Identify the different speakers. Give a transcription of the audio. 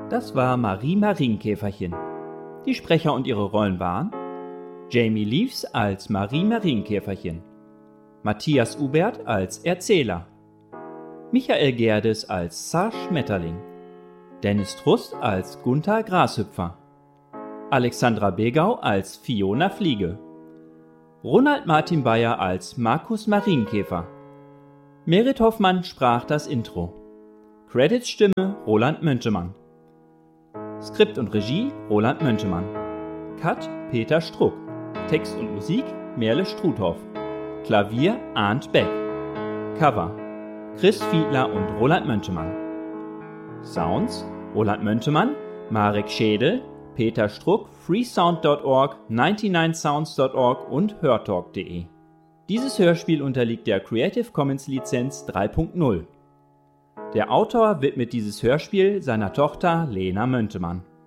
Speaker 1: Das war Marie Marienkäferchen. Die Sprecher und ihre Rollen waren Jamie Leaves als Marie Marienkäferchen, Matthias Ubert als Erzähler, Michael Gerdes als Zar Schmetterling, Dennis Trust als Gunther Grashüpfer, Alexandra Begau als Fiona Fliege, Ronald Martin Bayer als Markus Marienkäfer. Merit Hoffmann sprach das Intro. Credits-Stimme Roland Möntemann. Skript und Regie Roland Möntemann. Cut Peter Struck. Text und Musik Merle Struthoff. Klavier Arndt Beck. Cover Chris Fiedler und Roland Möntemann. Sounds Roland Möntemann, Marek Schädel, Peter Struck, freesound.org, 99sounds.org und hörtalk.de. Dieses Hörspiel unterliegt der Creative Commons Lizenz 3.0. Der Autor widmet dieses Hörspiel seiner Tochter Lena Möntemann.